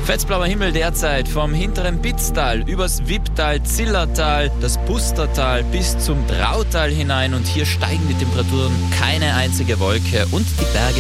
Fetzblauer Himmel derzeit vom hinteren Bitztal übers Wipptal, Zillertal, das Pustertal bis zum Drautal hinein und hier steigen die Temperaturen keine einzige Wolke und die Berge